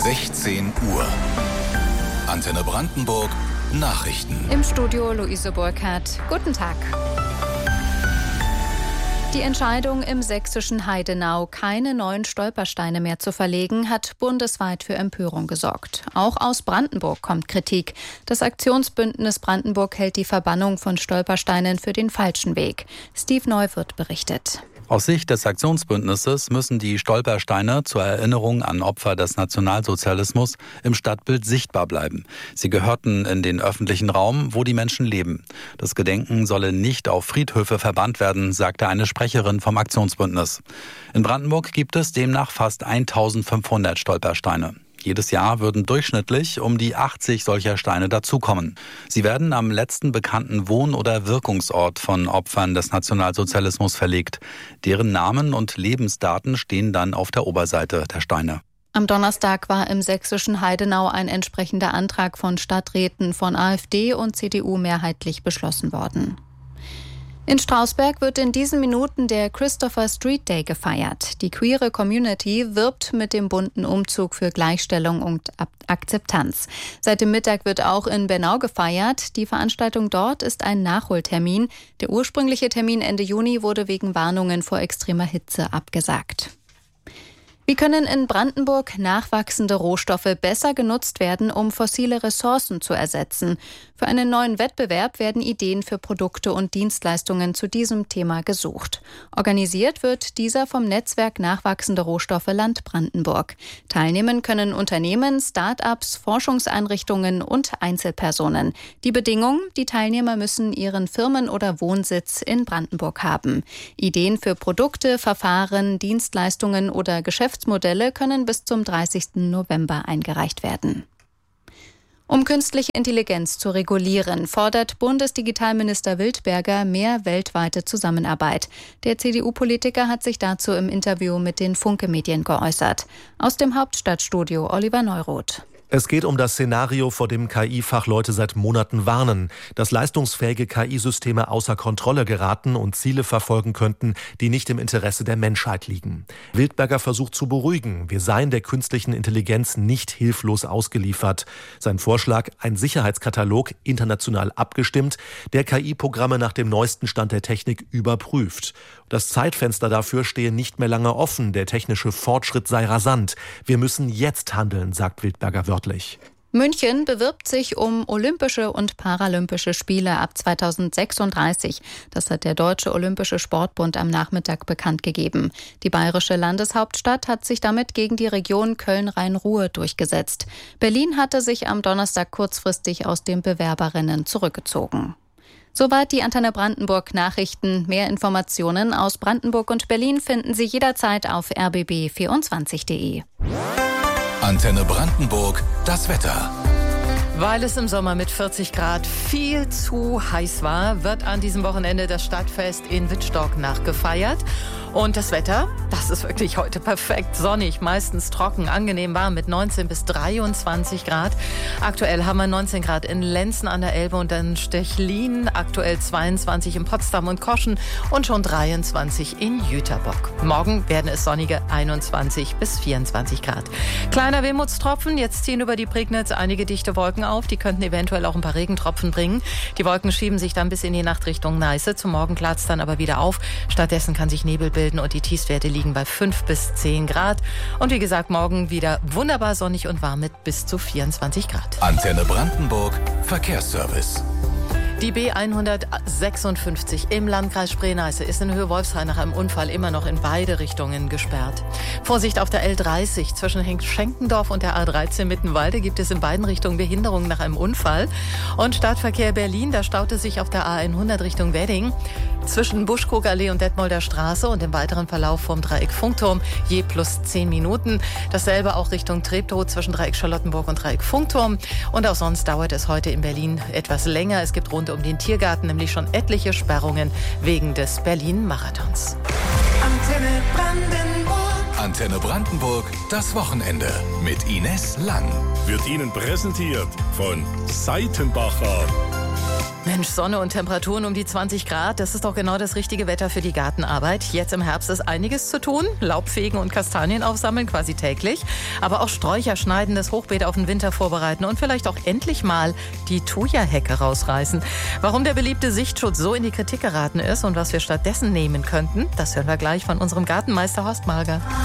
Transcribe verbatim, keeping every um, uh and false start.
sechzehn Uhr. Antenne Brandenburg Nachrichten. Im Studio Luise Burkhardt. Guten Tag. Die Entscheidung, im sächsischen Heidenau keine neuen Stolpersteine mehr zu verlegen, hat bundesweit für Empörung gesorgt. Auch aus Brandenburg kommt Kritik. Das Aktionsbündnis Brandenburg hält die Verbannung von Stolpersteinen für den falschen Weg. Steve Neuwirth berichtet. Aus Sicht des Aktionsbündnisses müssen die Stolpersteine zur Erinnerung an Opfer des Nationalsozialismus im Stadtbild sichtbar bleiben. Sie gehörten in den öffentlichen Raum, wo die Menschen leben. Das Gedenken solle nicht auf Friedhöfe verbannt werden, sagte eine Sprecherin vom Aktionsbündnis. In Brandenburg gibt es demnach fast eintausendfünfhundert Stolpersteine. Jedes Jahr würden durchschnittlich um die achtzig solcher Steine dazukommen. Sie werden am letzten bekannten Wohn- oder Wirkungsort von Opfern des Nationalsozialismus verlegt. Deren Namen und Lebensdaten stehen dann auf der Oberseite der Steine. Am Donnerstag war im sächsischen Heidenau ein entsprechender Antrag von Stadträten von AfD und C D U mehrheitlich beschlossen worden. In Strausberg wird in diesen Minuten der Christopher Street Day gefeiert. Die queere Community wirbt mit dem bunten Umzug für Gleichstellung und Akzeptanz. Seit dem Mittag wird auch in Bernau gefeiert. Die Veranstaltung dort ist ein Nachholtermin. Der ursprüngliche Termin Ende Juni wurde wegen Warnungen vor extremer Hitze abgesagt. Wie können in Brandenburg nachwachsende Rohstoffe besser genutzt werden, um fossile Ressourcen zu ersetzen? Für einen neuen Wettbewerb werden Ideen für Produkte und Dienstleistungen zu diesem Thema gesucht. Organisiert wird dieser vom Netzwerk Nachwachsende Rohstoffe Land Brandenburg. Teilnehmen können Unternehmen, Start-ups, Forschungseinrichtungen und Einzelpersonen. Die Bedingung: die Teilnehmer müssen ihren Firmen- oder Wohnsitz in Brandenburg haben. Ideen für Produkte, Verfahren, Dienstleistungen oder Geschäftsmodelle können bis zum dreißigsten November eingereicht werden. Um künstliche Intelligenz zu regulieren, fordert Bundesdigitalminister Wildberger mehr weltweite Zusammenarbeit. Der C D U-Politiker hat sich dazu im Interview mit den Funke-Medien geäußert. Aus dem Hauptstadtstudio Oliver Neuroth. Es geht um das Szenario, vor dem K I-Fachleute seit Monaten warnen, dass leistungsfähige K I-Systeme außer Kontrolle geraten und Ziele verfolgen könnten, die nicht im Interesse der Menschheit liegen. Wildberger versucht zu beruhigen, wir seien der künstlichen Intelligenz nicht hilflos ausgeliefert. Sein Vorschlag: ein Sicherheitskatalog, international abgestimmt, der K I-Programme nach dem neuesten Stand der Technik überprüft. Das Zeitfenster dafür stehe nicht mehr lange offen, der technische Fortschritt sei rasant. Wir müssen jetzt handeln, sagt Wildberger wörtlich. München bewirbt sich um Olympische und Paralympische Spiele ab zweitausendsechsunddreißig. Das hat der Deutsche Olympische Sportbund am Nachmittag bekannt gegeben. Die bayerische Landeshauptstadt hat sich damit gegen die Region Köln-Rhein-Ruhr durchgesetzt. Berlin hatte sich am Donnerstag kurzfristig aus dem Bewerberrennen zurückgezogen. Soweit die Antenne Brandenburg Nachrichten. Mehr Informationen aus Brandenburg und Berlin finden Sie jederzeit auf r b b vierundzwanzig punkt d e. Antenne Brandenburg, das Wetter. Weil es im Sommer mit vierzig Grad viel zu heiß war, wird an diesem Wochenende das Stadtfest in Wittstock nachgefeiert. Und das Wetter, das ist wirklich heute perfekt. Sonnig, meistens trocken, angenehm warm mit neunzehn bis dreiundzwanzig Grad. Aktuell haben wir neunzehn Grad in Lenzen an der Elbe und in Stechlin. Aktuell zweiundzwanzig in Potsdam und Koschen und schon dreiundzwanzig in Jüterbock. Morgen werden es sonnige einundzwanzig bis vierundzwanzig Grad. Kleiner Wehmutstropfen, jetzt ziehen über die Prignitz einige dichte Wolken auf. Die könnten eventuell auch ein paar Regentropfen bringen. Die Wolken schieben sich dann bis in die Nacht Richtung Neiße. Zum Morgen klart es dann aber wieder auf. Stattdessen kann sich Nebel bilden und die Tiefstwerte liegen bei fünf bis zehn Grad. Und wie gesagt, morgen wieder wunderbar sonnig und warm mit bis zu vierundzwanzig Grad. Antenne Brandenburg Verkehrsservice. Die B hundertsechsundfünfzig im Landkreis Spree-Neiße ist in Höhe Wolfshain nach einem Unfall immer noch in beide Richtungen gesperrt. Vorsicht auf der L dreißig zwischen Schenkendorf und der A dreizehn Mittenwalde gibt es in beiden Richtungen Behinderungen nach einem Unfall. Und Stadtverkehr Berlin, da staute sich auf der A hundert Richtung Wedding zwischen Buschkrugallee und Detmolder Straße und im weiteren Verlauf vom Dreieck Funkturm je plus zehn Minuten. Dasselbe auch Richtung Treptow zwischen Dreieck Charlottenburg und Dreieck Funkturm. Und auch sonst dauert es heute in Berlin etwas länger. Es gibt rund um den Tiergarten nämlich schon etliche Sperrungen wegen des Berlin-Marathons. Antenne Brandenburg. Antenne Brandenburg, das Wochenende mit Ines Lang. Wird Ihnen präsentiert von Seitenbacher. Mensch, Sonne und Temperaturen um die zwanzig Grad, das ist doch genau das richtige Wetter für die Gartenarbeit. Jetzt im Herbst ist einiges zu tun. Laubfegen und Kastanien aufsammeln quasi täglich. Aber auch Sträucher schneiden, das Hochbeet auf den Winter vorbereiten und vielleicht auch endlich mal die Thuja-Hecke rausreißen. Warum der beliebte Sichtschutz so in die Kritik geraten ist und was wir stattdessen nehmen könnten, das hören wir gleich von unserem Gartenmeister Horst Marger.